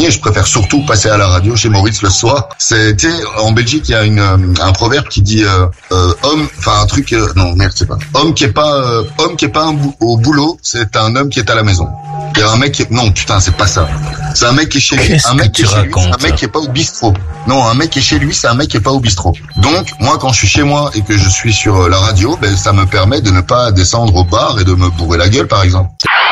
et je préfère surtout passer à la radio chez Maurice le soir. C'était en Belgique, il y a un proverbe qui dit homme, enfin un truc non merde c'est pas homme qui est pas au boulot, c'est un homme qui est à la maison. Il y a un mec qui est... Non, putain, c'est pas ça. C'est un mec qui est chez lui. Un mec qui est chez lui, c'est un mec qui est pas au bistrot. Non, un mec qui est chez lui, c'est un mec qui est pas au bistrot. Donc, moi, quand je suis chez moi et que je suis sur la radio, ben, ça me permet de ne pas descendre au bar et de me bourrer la gueule, par exemple.